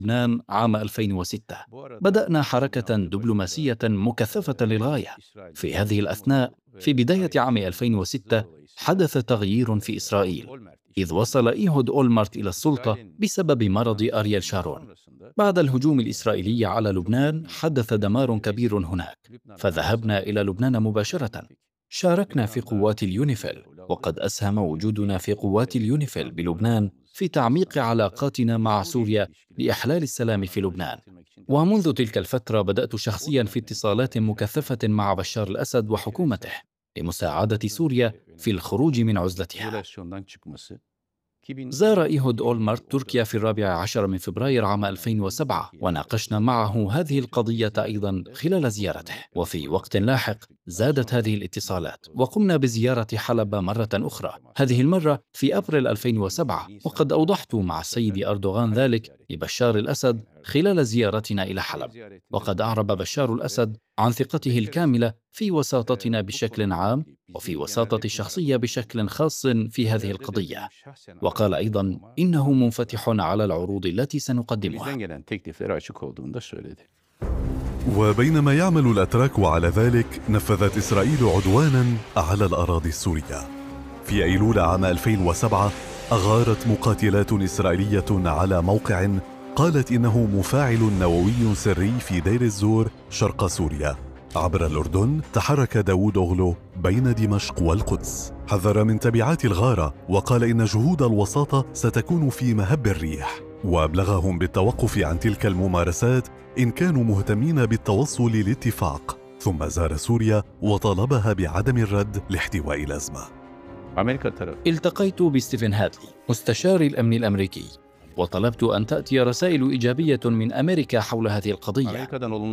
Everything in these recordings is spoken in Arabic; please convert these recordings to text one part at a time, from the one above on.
لبنان عام 2006. بدأنا حركة دبلوماسية مكثفة للغاية. في هذه الأثناء، في بداية عام 2006 حدث تغيير في إسرائيل، إذ وصل إيهود أولمرت إلى السلطة بسبب مرض أرييل شارون. بعد الهجوم الإسرائيلي على لبنان حدث دمار كبير هناك، فذهبنا إلى لبنان مباشرة. شاركنا في قوات اليونيفيل، وقد أسهم وجودنا في قوات اليونيفيل بلبنان في تعميق علاقاتنا مع سوريا لإحلال السلام في لبنان. ومنذ تلك الفترة بدأت شخصيا في اتصالات مكثفة مع بشار الأسد وحكومته لمساعدة سوريا في الخروج من عزلتها. زار إيهود أولمرت تركيا في 14 من فبراير عام 2007، وناقشنا معه هذه القضية أيضا خلال زيارته. وفي وقت لاحق زادت هذه الاتصالات، وقمنا بزيارة حلب مرة أخرى، هذه المرة في أبريل 2007، وقد أوضحت مع السيد أردوغان ذلك لبشار الأسد خلال زيارتنا إلى حلب. وقد أعرب بشار الأسد عن ثقته الكاملة في وساطتنا بشكل عام، وفي وساطة الشخصية بشكل خاص في هذه القضية. وقال أيضا إنه منفتح على العروض التي سنقدمها. وبينما يعمل الأتراك على ذلك، نفذت إسرائيل عدوانا على الأراضي السورية. في أيلول عام 2007 أغارت مقاتلات إسرائيلية على موقع قالت إنه مفاعل نووي سري في دير الزور شرق سوريا. عبر الأردن تحرك داوود أوغلو بين دمشق والقدس، حذر من تبعات الغارة وقال إن جهود الوساطة ستكون في مهب الريح، وأبلغهم بالتوقف عن تلك الممارسات إن كانوا مهتمين بالتوصل لاتفاق. ثم زار سوريا وطالبها بعدم الرد لاحتواء الأزمة. التقيت بستيفن هادلي مستشار الأمن الأمريكي، وطلبت أن تأتي رسائل إيجابية من أمريكا حول هذه القضية،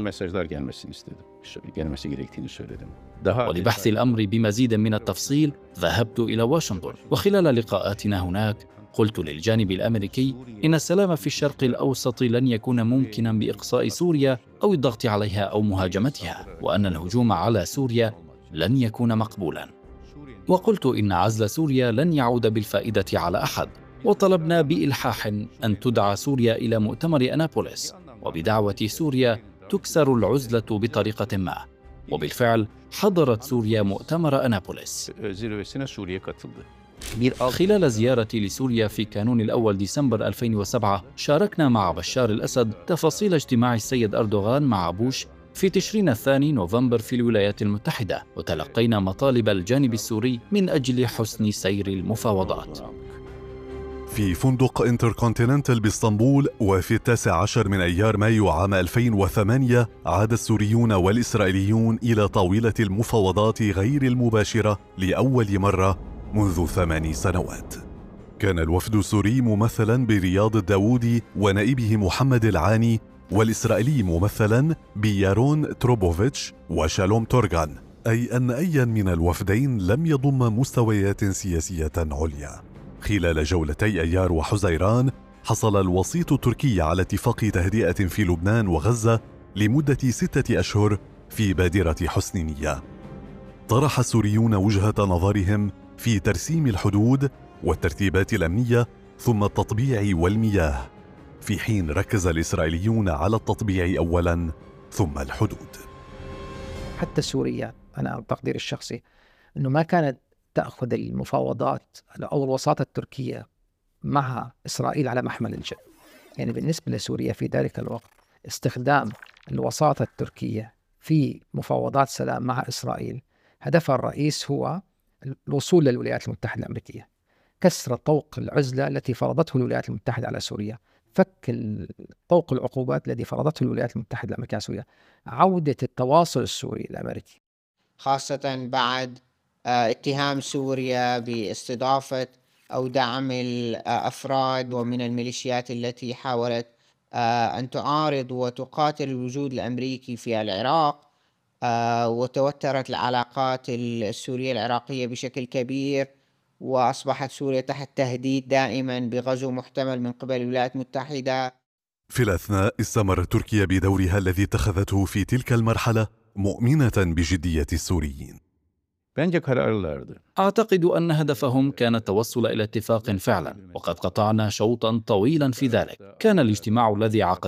ولبحث الأمر بمزيد من التفصيل ذهبت إلى واشنطن. وخلال لقاءاتنا هناك قلت للجانب الأمريكي إن السلام في الشرق الأوسط لن يكون ممكنا بإقصاء سوريا أو الضغط عليها أو مهاجمتها، وأن الهجوم على سوريا لن يكون مقبولا. وقلت إن عزل سوريا لن يعود بالفائدة على أحد، وطلبنا بإلحاح أن تدعى سوريا إلى مؤتمر أنابوليس، وبدعوة سوريا تكسر العزلة بطريقة ما. وبالفعل حضرت سوريا مؤتمر أنابوليس. خلال زيارتي لسوريا في كانون الأول ديسمبر 2007 شاركنا مع بشار الأسد تفاصيل اجتماع السيد أردوغان مع بوش في تشرين الثاني نوفمبر في الولايات المتحدة، وتلقينا مطالب الجانب السوري من أجل حسن سير المفاوضات. في فندق انتركونتيننتال باسطنبول، وفي 19 من أيار مايو عام 2008 عاد السوريون والإسرائيليون إلى طاولة المفاوضات غير المباشرة لأول مرة منذ 8 سنوات. كان الوفد السوري ممثلا برياض الداوودي ونائبه محمد العاني، والإسرائيلي ممثلا بيارون تروبوفيتش وشالوم تورغان، أي أن أي من الوفدين لم يضم مستويات سياسية عليا. خلال جولتي أيار وحزيران حصل الوسيط التركي على اتفاق تهدئة في لبنان وغزة لمدة 6 أشهر في بادرة حسن نية. طرح السوريون وجهة نظرهم في ترسيم الحدود والترتيبات الأمنية ثم التطبيع والمياه، في حين ركز الإسرائيليون على التطبيع أولاً ثم الحدود. حتى سوريا أنا بتقدير الشخصي أنه ما كانت تأخذ المفاوضات أو الوساطة التركية مع إسرائيل على محمل الجد. يعني بالنسبة لسوريا في ذلك الوقت استخدام الوساطة التركية في مفاوضات سلام مع إسرائيل هدفها الرئيس هو الوصول للولايات المتحدة الأمريكية، كسر طوق العزلة التي فرضته الولايات المتحدة على سوريا، فك طوق العقوبات الذي فرضته الولايات المتحدة الأمريكية على سوريا، عودة التواصل السوري الأمريكي، خاصة بعد اتهام سوريا باستضافة أو دعم الأفراد ومن الميليشيات التي حاولت أن تعارض وتقاتل الوجود الأمريكي في العراق، وتوترت العلاقات السورية العراقية بشكل كبير، وأصبحت سوريا تحت تهديد دائما بغزو محتمل من قبل الولايات المتحدة. في الأثناء استمرت تركيا بدورها الذي اتخذته في تلك المرحلة مؤمنة بجدية السوريين. أعتقد أن هدفهم كان التوصل إلى اتفاق فعلا، وقد قطعنا شوطا طويلا في ذلك. كان الاجتماع الذي عقد